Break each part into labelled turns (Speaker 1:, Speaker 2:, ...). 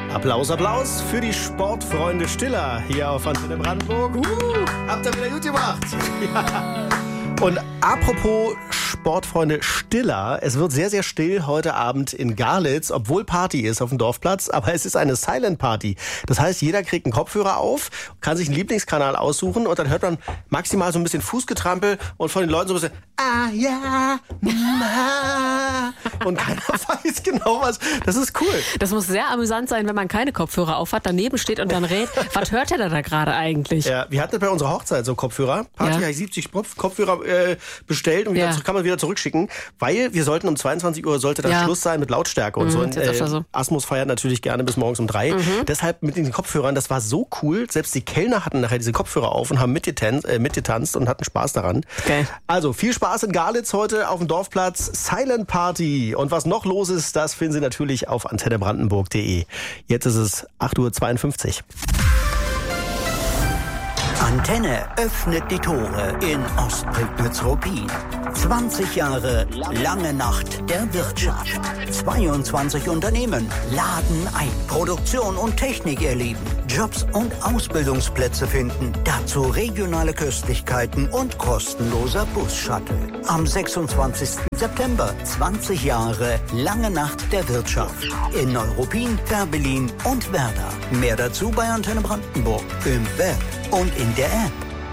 Speaker 1: Applaus, Applaus für die Sportfreunde Stiller hier auf Antenne Brandenburg. Habt ihr wieder gut gemacht. Ja. Und apropos Sportfreunde Stiller, es wird sehr, sehr still heute Abend in Garlitz, obwohl Party ist auf dem Dorfplatz, aber es ist eine Silent Party. Das heißt, jeder kriegt einen Kopfhörer auf, kann sich einen Lieblingskanal aussuchen und dann hört man maximal so ein bisschen Fußgetrampel und von den Leuten so ein bisschen ja, und keiner weiß genau was. Das ist cool.
Speaker 2: Das muss sehr amüsant sein, wenn man keine Kopfhörer auf hat, daneben steht und dann rät, was hört er da gerade eigentlich?
Speaker 1: Ja, wir hatten bei unserer Hochzeit so Kopfhörer. Party habe ich 70 Kopfhörer bestellt und kann man wieder zurückschicken, weil wir sollten um 22 Uhr sollte dann Schluss sein mit Lautstärke und so. Und Asmus feiert natürlich gerne bis morgens um 3. Deshalb mit den Kopfhörern, das war so cool. Selbst die Kellner hatten nachher diese Kopfhörer auf und haben mitgetanzt und hatten Spaß daran. Okay. Also viel Spaß in Garlitz heute auf dem Dorfplatz. Silent Party. Und was noch los ist, das finden Sie natürlich auf antennebrandenburg.de. Jetzt ist es 8:52 Uhr.
Speaker 3: Antenne öffnet die Tore in Ostprignitz-Ruppin. 20 Jahre lange Nacht der Wirtschaft. 22 Unternehmen laden ein. Produktion und Technik erleben. Jobs und Ausbildungsplätze finden. Dazu regionale Köstlichkeiten und kostenloser Bus-Shuttle. Am 26. September 20 Jahre lange Nacht der Wirtschaft. In Neuruppin, Fährberlin und Werder. Mehr dazu bei Antenne Brandenburg im Web und in der App.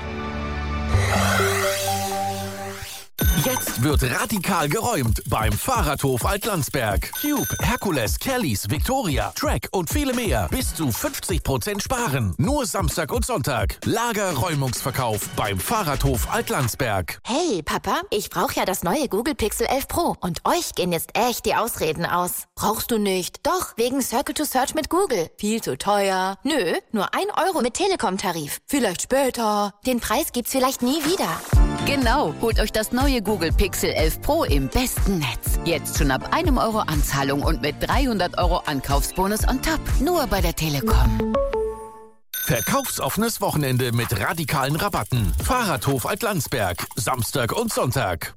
Speaker 4: Jetzt wird radikal geräumt beim Fahrradhof Altlandsberg. Cube, Herkules, Kellys, Victoria, Track und viele mehr. Bis zu 50% sparen. Nur Samstag und Sonntag. Lagerräumungsverkauf beim Fahrradhof Altlandsberg.
Speaker 5: Hey Papa, ich brauche ja das neue Google Pixel 11 Pro. Und euch gehen jetzt echt die Ausreden aus. Brauchst du nicht? Doch, wegen Circle to Search mit Google. Viel zu teuer. Nö, nur 1 Euro mit Telekom-Tarif. Vielleicht später. Den Preis gibt's vielleicht nie wieder.
Speaker 6: Genau, holt euch das neue Google Pixel 11 Pro im besten Netz. Jetzt schon ab 1 Euro Anzahlung und mit 300 Euro Ankaufsbonus on top. Nur bei der Telekom.
Speaker 4: Verkaufsoffenes Wochenende mit radikalen Rabatten. Fahrradhof Altlandsberg. Samstag und Sonntag.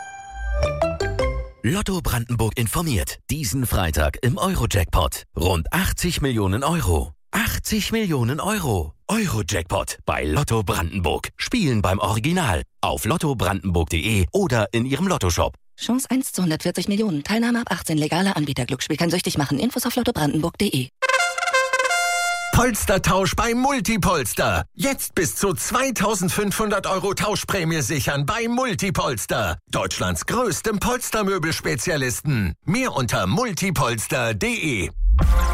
Speaker 7: Lotto Brandenburg informiert. Diesen Freitag im Euro-Jackpot. Rund 80 Millionen Euro. 80 Millionen Euro. Euro-Jackpot bei Lotto Brandenburg. Spielen beim Original. Auf lottobrandenburg.de oder in Ihrem Lottoshop.
Speaker 8: Chance 1 zu 140 Millionen. Teilnahme ab 18. Legaler Anbieter. Glücksspiel kann süchtig machen. Infos auf lottobrandenburg.de.
Speaker 9: Polstertausch bei Multipolster. Jetzt bis zu 2.500 Euro Tauschprämie sichern bei Multipolster. Deutschlands größtem Polstermöbelspezialisten. Mehr unter multipolster.de.